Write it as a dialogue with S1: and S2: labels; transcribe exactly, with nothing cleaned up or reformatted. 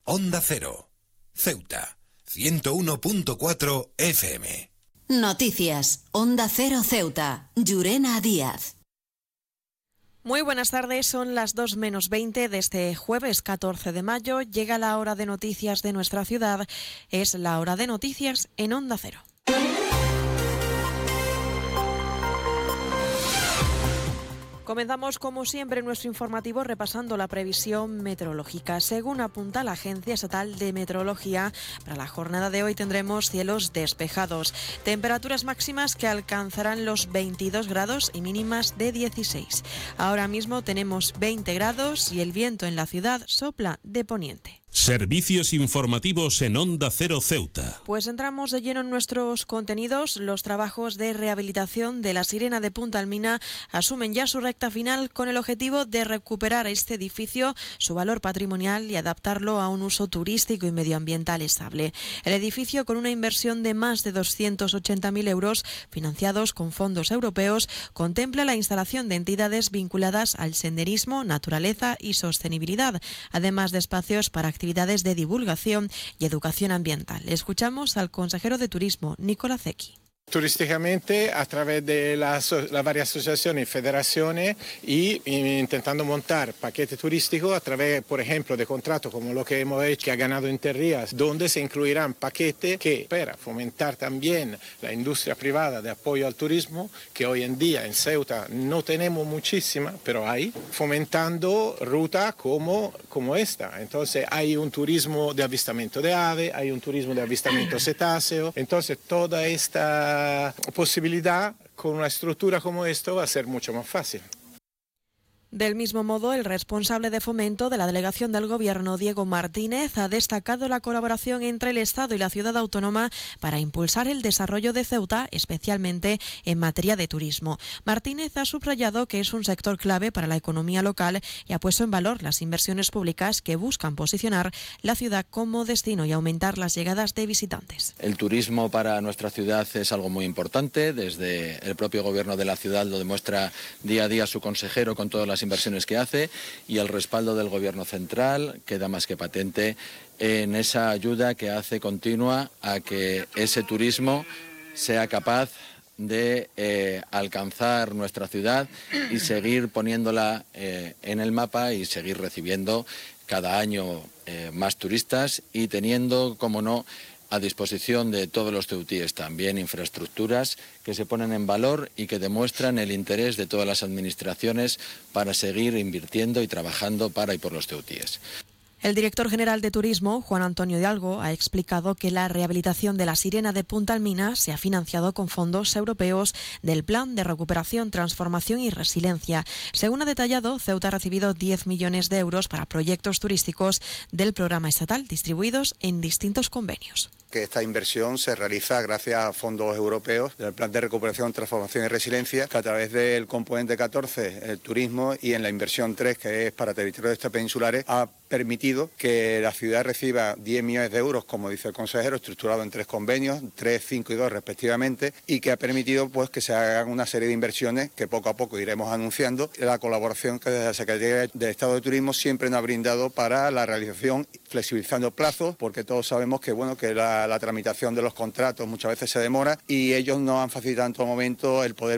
S1: Onda Cero, Ceuta, ciento uno punto cuatro F M.
S2: Noticias, Onda Cero Ceuta, Llurena Díaz.
S3: Muy buenas tardes, son las dos menos veinte de este jueves catorce de mayo. Llega la hora de noticias de nuestra ciudad. Es la hora de noticias en Onda Cero. Comenzamos, como siempre, nuestro informativo repasando la previsión meteorológica. Según apunta la Agencia Estatal de Meteorología, para la jornada de hoy tendremos cielos despejados, temperaturas máximas que alcanzarán los veintidós grados y mínimas de dieciséis. Ahora mismo tenemos veinte grados y el viento en la ciudad sopla de poniente.
S4: Servicios informativos en Onda Cero Ceuta.
S3: Pues entramos de lleno en nuestros contenidos. Los trabajos de rehabilitación de la Sirena de Punta Almina asumen ya su recta final con el objetivo de recuperar este edificio, su valor patrimonial y adaptarlo a un uso turístico y medioambiental estable. El edificio, con una inversión de más de doscientos ochenta mil euros financiados con fondos europeos, contempla la instalación de entidades vinculadas al senderismo, naturaleza y sostenibilidad, además de espacios para actividades actividades de divulgación y educación ambiental. Escuchamos al consejero de Turismo, Nicola Zecchi.
S5: Turísticamente a través de las, las varias asociaciones y federaciones y, y intentando montar paquetes turísticos a través, por ejemplo, de contratos como lo que hemos hecho, que ha ganado Interrías, donde se incluirán paquetes que para fomentar también la industria privada de apoyo al turismo, que hoy en día en Ceuta no tenemos muchísima, pero hay, fomentando rutas como, como esta. Entonces hay un turismo de avistamiento de aves, hay un turismo de avistamiento cetáceo, entonces toda esta posibilidad con una estructura como esto va a ser mucho más fácil.
S3: Del mismo modo, el responsable de fomento de la delegación del Gobierno, Diego Martínez, ha destacado la colaboración entre el Estado y la ciudad autónoma para impulsar el desarrollo de Ceuta, especialmente en materia de turismo. Martínez ha subrayado que es un sector clave para la economía local y ha puesto en valor las inversiones públicas que buscan posicionar la ciudad como destino y aumentar las llegadas de visitantes.
S6: El turismo para nuestra ciudad es algo muy importante. Desde el propio Gobierno de la ciudad lo demuestra día a día su consejero con todas las inversiones que hace, y el respaldo del Gobierno central queda más que patente en esa ayuda que hace continua a que ese turismo sea capaz de eh, alcanzar nuestra ciudad y seguir poniéndola eh, en el mapa y seguir recibiendo cada año eh, más turistas y teniendo, como no, a disposición de todos los ceutíes también infraestructuras que se ponen en valor y que demuestran el interés de todas las administraciones para seguir invirtiendo y trabajando para y por los ceutíes.
S3: El director general de Turismo, Juan Antonio Hidalgo, ha explicado que la rehabilitación de la Sirena de Punta Almina se ha financiado con fondos europeos del Plan de Recuperación, Transformación y Resiliencia. Según ha detallado, Ceuta ha recibido diez millones de euros para proyectos turísticos del programa estatal, distribuidos en distintos convenios.
S7: Que esta inversión se realiza gracias a fondos europeos del Plan de Recuperación, Transformación y Resiliencia, que a través del componente catorce, el turismo, y en la inversión tres, que es para territorios extrapeninsulares, ha permitido que la ciudad reciba diez millones de euros, como dice el consejero, estructurado en tres convenios, tres, cinco y dos respectivamente, y que ha permitido pues que se hagan una serie de inversiones que poco a poco iremos anunciando. La colaboración que desde la Secretaría de Estado de Turismo siempre nos ha brindado para la realización, flexibilizando plazos, porque todos sabemos que bueno que la, la tramitación de los contratos muchas veces se demora y ellos nos han facilitado en todo momento el poder